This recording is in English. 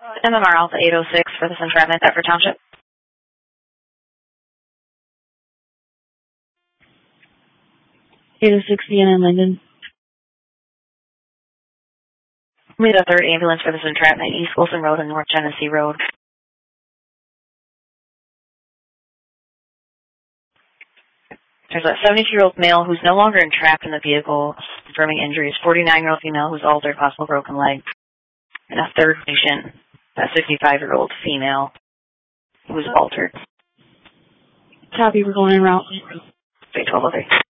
MMR Alpha 806 for this entrapment, Bedford Township. 806 CNN Linden. We need a third ambulance for this entrapment, East Wilson Road and North Genesee Road. There's a 72-year-old male who's no longer entrapped in the vehicle, confirming injuries. 49-year-old female who's altered, possible broken leg. And a third patient, a 65-year-old female who's altered. Copy, we're going en route. 1203.